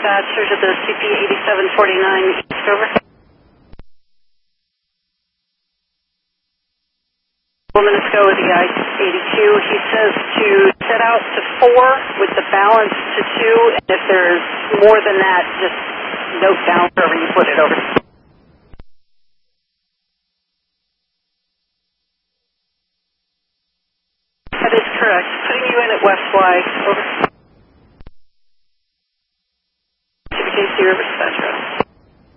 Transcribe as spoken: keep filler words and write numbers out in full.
dispatcher to the C P eighty-seven forty-nine East, over. Minutes ago with the I eighty-two, he says to set out to four with the balance to two, and if there's more than that, just note down wherever you put it, over. That is correct. Putting you in at West Y, over.